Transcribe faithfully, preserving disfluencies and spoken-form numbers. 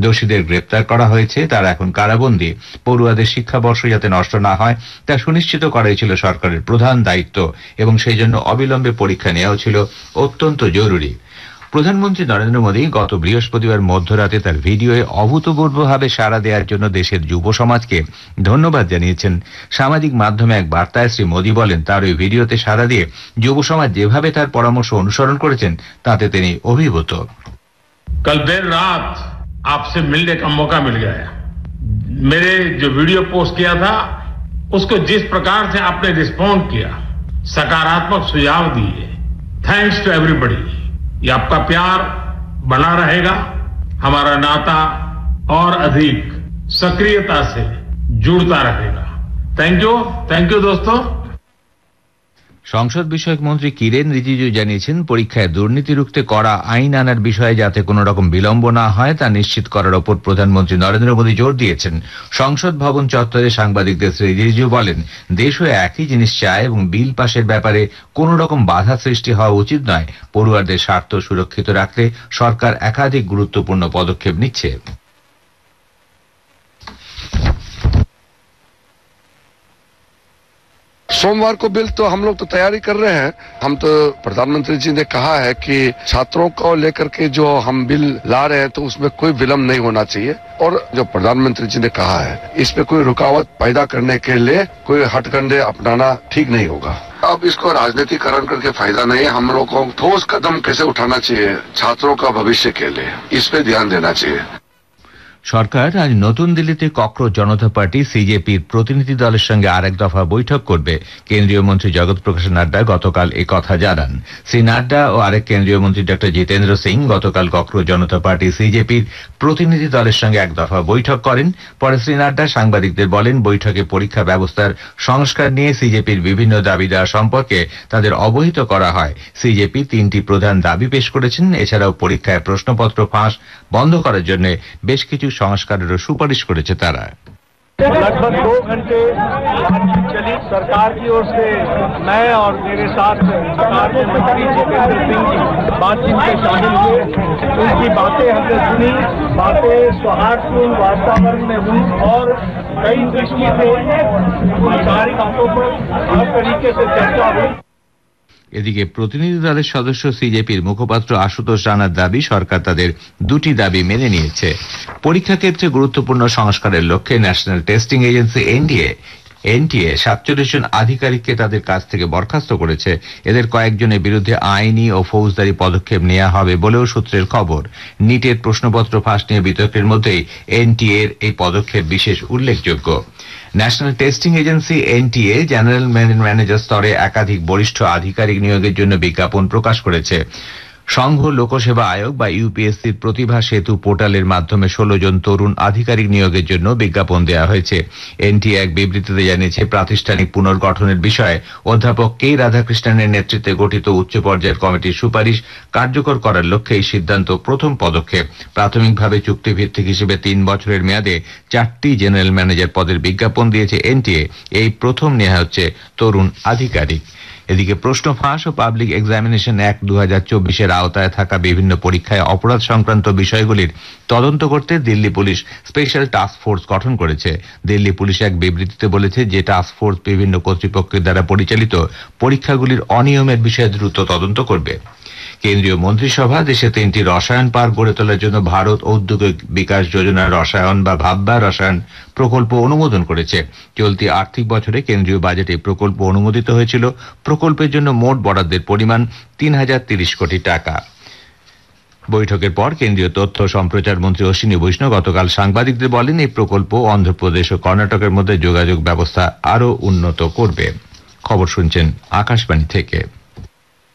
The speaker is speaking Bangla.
দোষীদের গ্রেপ্তার করা হয়েছে, তারা এখন কারাবন্দী। পড়ুয়াদের শিক্ষাবর্ষ যাতে নষ্ট না হয় তা সুনিশ্চিত করাই ছিল সরকারের প্রধান দায়িত্ব এবং সেই জন্য অবিলম্বে পরীক্ষা নেওয়া ছিল অত্যন্ত জরুরি। প্রধানমন্ত্রী নরেন্দ্র মোদী গত বৃহস্পতিবার মধ্যরাতে তার ভিডিওয়ে অভূতপূর্বভাবে সাড়া দেওয়ার জন্য দেশের যুব সমাজকে ধন্যবাদ জানিয়েছেন। সামাজিক মাধ্যমে এক বার্তায় শ্রী মোদী বলেন, তার ওই ভিডিওতে সাড়া দিয়ে যুব সমাজ যেভাবে তার পরামর্শ অনুসরণ করেছেন তাতে তিনি অভিভূত। कल देर रात आपसे मिलने का मौका मिल गया। मेरे जो वीडियो पोस्ट किया था उसको जिस प्रकार से आपने रिस्पॉन्ड किया, सकारात्मक सुझाव दिए, थैंक्स टू एवरीबॉडी। ये आपका प्यार बना रहेगा, हमारा नाता और अधिक सक्रियता से जुड़ता रहेगा। थैंक यू, थैंक यू दोस्तों। সংসদ বিষয়ক মন্ত্রী কিরেন রিজিজু জানিয়েছেন, পরীক্ষায় দুর্নীতি রুখতে কড়া আইন আনার বিষয়ে যাতে কোনো রকম বিলম্ব না হয় তা নিশ্চিত করার ওপর প্রধানমন্ত্রী নরেন্দ্র মোদী জোর দিয়েছেন। সংসদ ভবন চত্বরে সাংবাদিকদের শ্রী রিজিজু বলেন, দেশও একই জিনিস চায় এবং বিল পাশের ব্যাপারে কোনো রকম বাধা সৃষ্টি হওয়া উচিত নয়। পড়ুয়াদের স্বার্থ সুরক্ষিত রাখতে সরকার একাধিক গুরুত্বপূর্ণ পদক্ষেপ নিচ্ছে। सोमवार को बिल तो हम लोग तो तैयारी कर रहे हैं। हम तो प्रधानमंत्री जी ने कहा है कि छात्रों को लेकर के जो हम बिल ला रहे हैं तो उसमें कोई विलम्ब नहीं होना चाहिए और जो प्रधानमंत्री जी ने कहा है इस पे कोई रुकावट पैदा करने के लिए कोई हथकंडे अपनाना ठीक नहीं होगा। अब इसको राजनीतिकरण करके फायदा नहीं है। हम लोग को ठोस कदम कैसे उठाना चाहिए छात्रों का भविष्य के लिए, इस पे ध्यान देना चाहिए। সরকার আজ নতুন দিল্লিতে ককরোচ জনতা পার্টি সিজেপির প্রতিনিধি দলের সঙ্গে আরেক দফা বৈঠক করবে। কেন্দ্রীয় মন্ত্রী জগৎ প্রকাশ নাড্ডা গতকাল এ কথা জানান। শ্রী নাড্ডা ও আরেক কেন্দ্রীয় মন্ত্রী ডক্টর জিতেন্দ্র সিং গতকাল ককরোচ জনতা পার্টি সিজেপির প্রতিনিধি দলের সঙ্গে এক দফা বৈঠক করেন। পরে শ্রী নাড্ডা সাংবাদিকদের বলেন, বৈঠকে পরীক্ষা ব্যবস্থার সংস্কার নিয়ে সিজেপির বিভিন্ন দাবি দেওয়া সম্পর্কে তাদের অবহিত করা হয়। সিজেপি তিনটি প্রধান দাবি পেশ করেছেন। এছাড়াও পরীক্ষায় প্রশ্নপত্র ফাঁস বন্ধ করার জন্য বেশ কিছু সংস্কারেরও সুপারিশ করেছে তারা। लगभग दो घंटे बातचीत चली। सरकार की ओर से मैं और मेरे साथ सरकार के मंत्री जितेंद्र सिंह जी बातचीत में शामिल हुए। उनकी बातें हमने सुनी, बातें सौहार्दपूर्ण वातावरण में हुई और कई दृष्टि से सारी बातों पर हर तरीके से चर्चा हुई। এদিকে প্রতিনিধি দলের সদস্য সিজেপির মুখপাত্র আশুতোষ রানার দাবি, সরকার তাদের দুটি দাবি মেনে নিয়েছে। পরীক্ষা ক্ষেত্রে গুরুত্বপূর্ণ সংস্কারের লক্ষ্যে national testing agency NDA NTA সাতচল্লিশ জন আধিকারিককে তাদের কাছ থেকে বরখাস্ত করেছে। এদের কয়েকজনের বিরুদ্ধে আইনি ও ফৌজদারি পদক্ষেপ নেওয়া হবে বলেও সূত্রের খবর। নিটের প্রশ্নপত্র ফাঁস নিয়ে বিতর্কের মধ্যেই এনটিএ এর এই পদক্ষেপ বিশেষ উল্লেখযোগ্য। National testing agency NTA general manager স্তরে একাধিক বরিষ্ঠ আধিকারিক নিয়োগের জন্য বিজ্ঞাপন প্রকাশ করেছে। সংঘ লোকসেবা আয়োগ বা ইউপিএসসির প্রতিভা সেতু পোর্টালের মাধ্যমে ষোলো জন তরুণ আধিকারিক নিয়োগের জন্য বিজ্ঞাপন দেওয়া হয়েছে। এনটিএ এক বিবৃতিতে জানিয়েছে, প্রাতিষ্ঠানিক পুনর্গঠনের বিষয়ে অধ্যাপক কে রাধাকৃষ্ণনের নেতৃত্বে গঠিত উচ্চ পর্যায়ের কমিটির সুপারিশ কার্যকর করার লক্ষ্যে এই সিদ্ধান্ত প্রথম পদক্ষেপ। প্রাথমিকভাবে চুক্তিভিত্তিক হিসেবে তিন বছরের মেয়াদে চারটি জেনারেল ম্যানেজার পদের বিজ্ঞাপন দিয়েছে এনটিএ। এই প্রথম নেওয়া হচ্ছে তরুণ আধিকারিক। এদিকে প্রশ্ন ফাঁস ও পাবলিক এক্সামিনেশন অ্যাক্ট দু হাজার চব্বিশের আওতায় থাকা বিভিন্ন পরীক্ষায় অপরাধ সংক্রান্ত বিষয়গুলির তদন্ত করতে Delhi police special task force গঠন করেছে। দিল্লি পুলিশ এক বিবৃতিতে বলেছে যে টাস্ক ফোর্স বিভিন্ন কর্তৃপক্ষের দ্বারা পরিচালিত পরীক্ষাগুলির অনিয়মের বিষয়ে দ্রুত তদন্ত করবে। কেন্দ্রীয় মন্ত্রিসভা দেশে তিনটি রসায়ন পার্ক গড়ে তোলার জন্য ভারত ঔদ্যোগিক বিকাশ যোজনার রসায়ন বা ভাব্বা রসায়ন প্রকল্প অনুমোদন করেছে। চলতি আর্থিক বছরে কেন্দ্রীয় বাজেটে প্রকল্প অনুমোদিত হয়েছিল। প্রকল্পের জন্য মোট বরাদ্দের পরিমাণ তিন হাজার তিরিশ কোটি টাকা। বৈঠকের পর কেন্দ্রীয় তথ্য সম্প্রচার মন্ত্রী অশ্বিনী বৈষ্ণব গতকাল সাংবাদিকদের বলেন, এই প্রকল্প অন্ধ্রপ্রদেশ ও কর্ণাটকের মধ্যে যোগাযোগ ব্যবস্থা আরও উন্নত করবে। খবর শুনছেন আকাশবাণী থেকে।